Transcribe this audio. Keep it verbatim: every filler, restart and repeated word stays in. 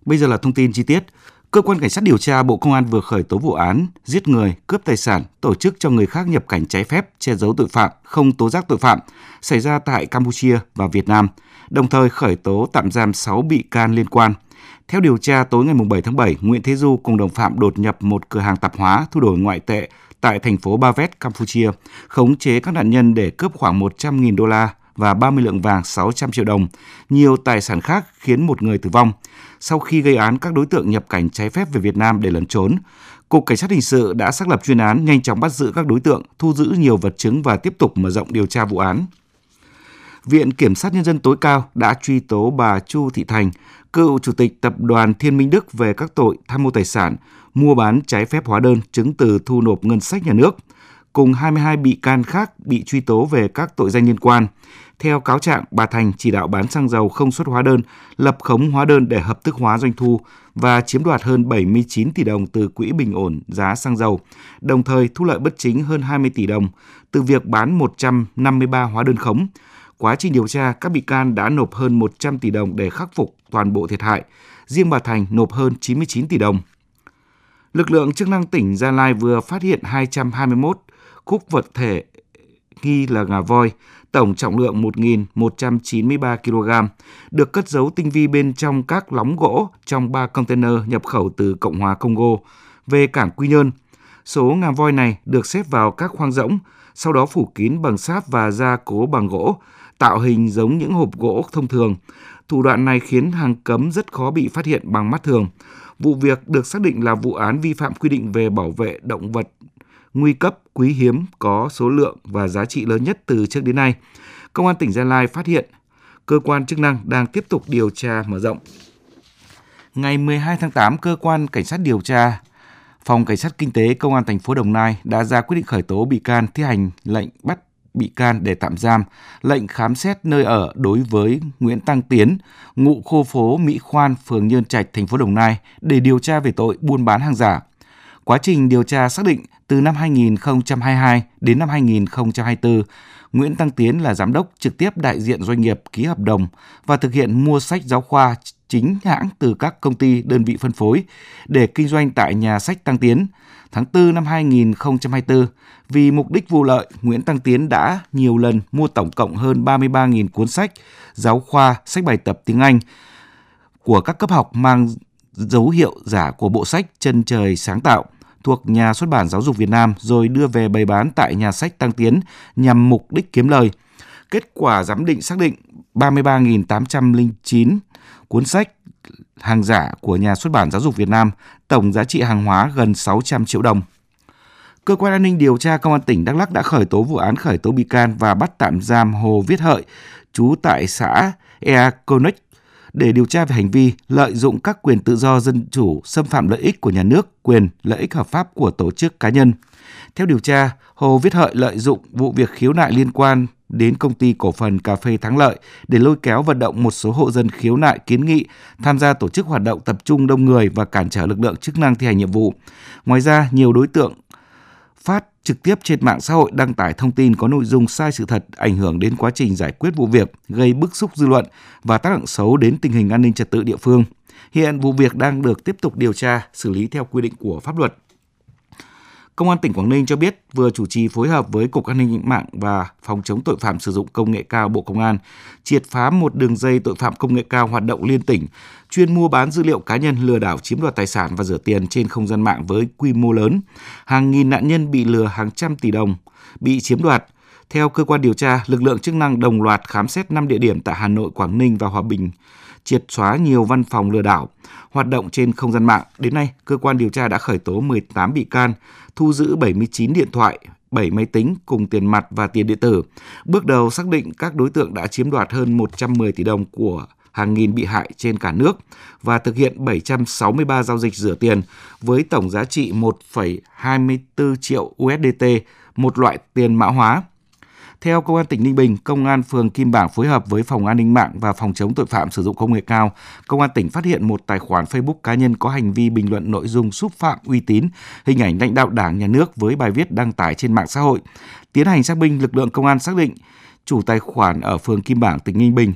Bây giờ là thông tin chi tiết. Cơ quan Cảnh sát điều tra Bộ Công an vừa khởi tố vụ án giết người, cướp tài sản, tổ chức cho người khác nhập cảnh trái phép, che giấu tội phạm, không tố giác tội phạm xảy ra tại Campuchia và Việt Nam, đồng thời khởi tố tạm giam sáu bị can liên quan. Theo điều tra, tối ngày bảy tháng bảy, Nguyễn Thế Du cùng đồng phạm đột nhập một cửa hàng tạp hóa thu đổi ngoại tệ tại thành phố Ba Vét, Campuchia, khống chế các nạn nhân để cướp khoảng một trăm nghìn đô la và ba mươi lượng vàng sáu trăm triệu đồng, nhiều tài sản khác khiến một người tử vong. Sau khi gây án, các đối tượng nhập cảnh trái phép về Việt Nam để lẩn trốn. Cục Cảnh sát Hình sự đã xác lập chuyên án, nhanh chóng bắt giữ các đối tượng, thu giữ nhiều vật chứng và tiếp tục mở rộng điều tra vụ án. Viện Kiểm sát Nhân dân tối cao đã truy tố bà Chu Thị Thành, cựu Chủ tịch Tập đoàn Thiên Minh Đức về các tội tham mô tài sản, mua bán trái phép hóa đơn, chứng từ thu nộp ngân sách nhà nước, cùng hai mươi hai bị can khác bị truy tố về các tội danh liên quan. Theo cáo trạng, bà Thành chỉ đạo bán xăng dầu không xuất hóa đơn, lập khống hóa đơn để hợp thức hóa doanh thu và chiếm đoạt hơn bảy mươi chín tỷ đồng từ quỹ bình ổn giá xăng dầu, đồng thời thu lợi bất chính hơn hai mươi tỷ đồng từ việc bán một trăm năm mươi ba hóa đơn khống. Quá trình điều tra, các bị can đã nộp hơn một trăm tỷ đồng để khắc phục toàn bộ thiệt hại. Riêng bà Thành nộp hơn chín mươi chín tỷ đồng. Lực lượng chức năng tỉnh Gia Lai vừa phát hiện hai trăm hai mươi mốt khúc vật thể nghi là ngà voi, tổng trọng lượng một nghìn một trăm chín mươi ba ki lô gam, được cất giấu tinh vi bên trong các lóng gỗ trong ba container nhập khẩu từ Cộng hòa Congo về cảng Quy Nhơn. Số ngà voi này được xếp vào các khoang rỗng, sau đó phủ kín bằng sáp và gia cố bằng gỗ, tạo hình giống những hộp gỗ thông thường. Thủ đoạn này khiến hàng cấm rất khó bị phát hiện bằng mắt thường. Vụ việc được xác định là vụ án vi phạm quy định về bảo vệ động vật nguy cấp, quý hiếm, có số lượng và giá trị lớn nhất từ trước đến nay. Công an tỉnh Gia Lai phát hiện, cơ quan chức năng đang tiếp tục điều tra mở rộng. Ngày mười hai tháng tám, cơ quan Cảnh sát điều tra Phòng Cảnh sát Kinh tế Công an thành phố Đồng Nai đã ra quyết định khởi tố bị can, thi hành lệnh bắt bị can để tạm giam, lệnh khám xét nơi ở đối với Nguyễn Tăng Tiến, ngụ khu phố Mỹ Khoan, phường Nhơn Trạch, thành phố Đồng Nai để điều tra về tội buôn bán hàng giả. Quá trình điều tra xác định, từ năm hai nghìn không trăm hai mươi hai đến năm hai nghìn không trăm hai mươi tư, Nguyễn Tăng Tiến là giám đốc trực tiếp đại diện doanh nghiệp ký hợp đồng và thực hiện mua sách giáo khoa chính hãng từ các công ty, đơn vị phân phối để kinh doanh tại nhà sách Tăng Tiến. Tháng tư năm hai nghìn không trăm hai mươi tư, vì mục đích vụ lợi, Nguyễn Tăng Tiến đã nhiều lần mua tổng cộng hơn ba mươi ba nghìn cuốn sách giáo khoa, sách bài tập tiếng Anh của các cấp học mang dấu hiệu giả của bộ sách Chân trời sáng tạo thuộc Nhà xuất bản Giáo dục Việt Nam, rồi đưa về bày bán tại nhà sách Tăng Tiến nhằm mục đích kiếm lời. Kết quả giám định xác định ba mươi ba nghìn tám trăm lẻ chín cuốn sách hàng giả của Nhà xuất bản Giáo dục Việt Nam, tổng giá trị hàng hóa gần sáu trăm triệu đồng. Cơ quan an ninh điều tra Công an tỉnh Đắk Lắk đã khởi tố vụ án khởi tố bị can và bắt tạm giam Hồ Viết Hợi, trú tại xã Ea Conech, để điều tra về hành vi lợi dụng các quyền tự do dân chủ, xâm phạm lợi ích của nhà nước, quyền, lợi ích hợp pháp của tổ chức cá nhân. Theo điều tra, Hồ Viết Hợi lợi dụng vụ việc khiếu nại liên quan đến Công ty Cổ phần Cà phê Thắng Lợi để lôi kéo vận động một số hộ dân khiếu nại kiến nghị tham gia tổ chức hoạt động tập trung đông người và cản trở lực lượng chức năng thi hành nhiệm vụ. Ngoài ra, nhiều đối tượng phát trực tiếp trên mạng xã hội đăng tải thông tin có nội dung sai sự thật, ảnh hưởng đến quá trình giải quyết vụ việc, gây bức xúc dư luận và tác động xấu đến tình hình an ninh trật tự địa phương. Hiện vụ việc đang được tiếp tục điều tra, xử lý theo quy định của pháp luật. Công an tỉnh Quảng Ninh cho biết vừa chủ trì phối hợp với Cục An ninh mạng và Phòng chống tội phạm sử dụng công nghệ cao Bộ Công an triệt phá một đường dây tội phạm công nghệ cao hoạt động liên tỉnh, chuyên mua bán dữ liệu cá nhân, lừa đảo chiếm đoạt tài sản và rửa tiền trên không gian mạng với quy mô lớn. Hàng nghìn nạn nhân bị lừa hàng trăm tỷ đồng, bị chiếm đoạt. Theo cơ quan điều tra, lực lượng chức năng đồng loạt khám xét năm địa điểm tại Hà Nội, Quảng Ninh và Hòa Bình, triệt xóa nhiều văn phòng lừa đảo hoạt động trên không gian mạng. Đến nay, cơ quan điều tra đã khởi tố mười tám bị can, thu giữ bảy mươi chín điện thoại, bảy máy tính cùng tiền mặt và tiền điện tử. Bước đầu xác định các đối tượng đã chiếm đoạt hơn một trăm mười tỷ đồng của hàng nghìn bị hại trên cả nước và thực hiện bảy trăm sáu mươi ba giao dịch rửa tiền với tổng giá trị một phẩy hai mươi tư triệu u ét đê tê, một loại tiền mã hóa. Theo Công an tỉnh Ninh Bình, Công an phường Kim Bảng phối hợp với Phòng An ninh mạng và Phòng chống tội phạm sử dụng công nghệ cao, Công an tỉnh phát hiện một tài khoản Facebook cá nhân có hành vi bình luận nội dung xúc phạm uy tín, hình ảnh lãnh đạo Đảng, Nhà nước với bài viết đăng tải trên mạng xã hội. Tiến hành xác minh, lực lượng công an xác định chủ tài khoản ở phường Kim Bảng, tỉnh Ninh Bình